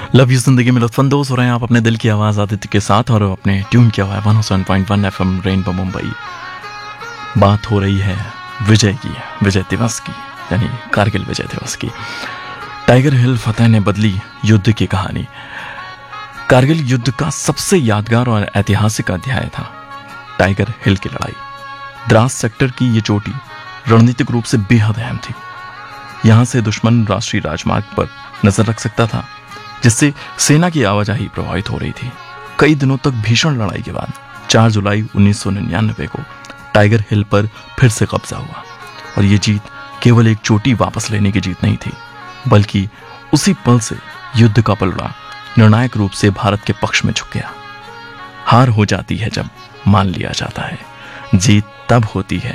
Love you जिंदगी में लुत्फानंदोज हो रहे हैं आप अपने दिल की आवाज़ आदित्य के साथ और अपने ट्यून किया हुआ है 107.1 एफएम रेनबो मुंबई। बात हो रही है विजय की, विजय दिवस की, यानी कारगिल विजय दिवस की। टाइगर हिल फतेह ने बदली युद्ध की कहानी। कारगिल युद्ध का सबसे यादगार और ऐतिहासिक अध्याय था टाइगर हिल की लड़ाई। द्रास सेक्टर की ये चोटी रणनीतिक रूप से बेहद अहम थी। यहां से दुश्मन राष्ट्रीय राजमार्ग पर नजर रख सकता था, जिससे सेना की आवाजाही प्रभावित हो रही थी। कई दिनों तक भीषण लड़ाई के बाद 4 जुलाई 1999 को टाइगर हिल पर फिर से कब्जा हुआ और ये जीत केवल एक चोटी वापस लेने की जीत नहीं थी, बल्कि उसी पल से युद्ध का पलड़ा निर्णायक रूप से भारत के पक्ष में झुक गया। हार हो जाती है जब मान लिया जाता है, जीत तब होती है